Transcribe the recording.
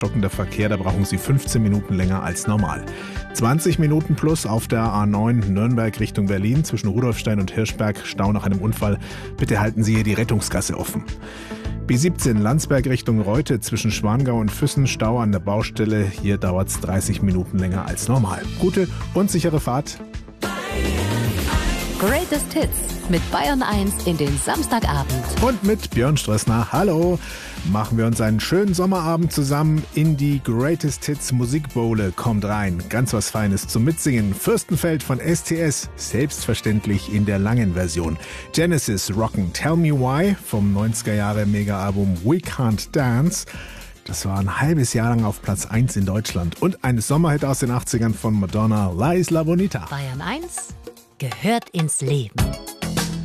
stockender Verkehr, da brauchen Sie 15 Minuten länger als normal. 20 Minuten plus auf der A9 Nürnberg Richtung Berlin zwischen Rudolfstein und Hirschberg, Stau nach einem Unfall. Bitte halten Sie hier die Rettungsgasse offen. B17 Landsberg Richtung Reute zwischen Schwangau und Füssen, Stau an der Baustelle. Hier dauert es 30 Minuten länger als normal. Gute und sichere Fahrt. Greatest Hits mit Bayern 1 in den Samstagabend. Und mit Björn Strössner. Hallo. Machen wir uns einen schönen Sommerabend zusammen in die Greatest Hits Musikbowle. Kommt rein. Ganz was Feines zum Mitsingen. Fürstenfeld von STS. Selbstverständlich in der langen Version. Genesis rocken Tell Me Why vom 90er Jahre Mega-Album We Can't Dance. Das war ein halbes Jahr lang auf Platz 1 in Deutschland. Und ein Sommerhit aus den 80ern von Madonna, La Isla Bonita. Bayern 1 gehört ins Leben.